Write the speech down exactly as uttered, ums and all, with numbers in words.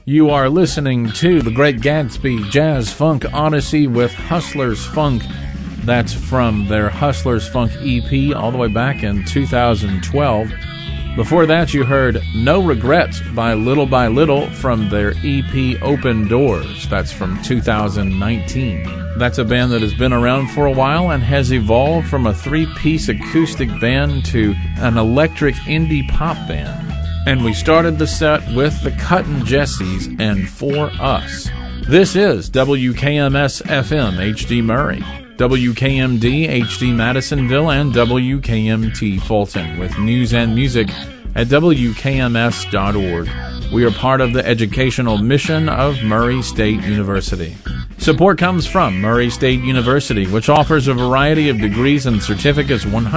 You are listening to The Great Gatsby Jazz Funk Odyssey with Hustlers Funk. That's from their Hustlers Funk E P all the way back in two thousand twelve. Before that, you heard No Regrets by Little by Little from their E P Open Doors. That's from two thousand nineteen. That's a band that has been around for a while and has evolved from a three-piece acoustic band to an electric indie pop band. And we started the set with the Cuttin' Jessies and For Us. This is W K M S F M H D Murray, W K M D H D Madisonville, and W K M T Fulton with news and music at W K M S dot org. We are part of the educational mission of Murray State University. Support comes from Murray State University, which offers a variety of degrees and certificates one hundred